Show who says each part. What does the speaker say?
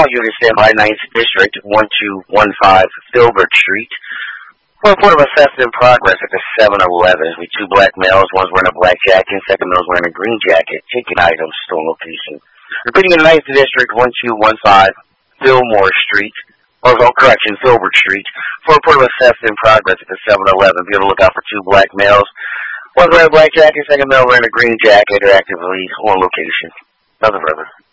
Speaker 1: All units stand by 9th District, 1215 Filbert Street. Report of assessment in progress at the 7-Eleven. We two black males, one's wearing a black jacket, second male's wearing a green jacket. Taking items, stolen location. Repeating in 9th District, 1215 Fillmore Street. Correction, Filbert Street. For report of assessment in progress at the 7-Eleven. Be on the lookout for two black males. One's wearing a black jacket, second male wearing a green jacket. They're actively on location. Nothing further.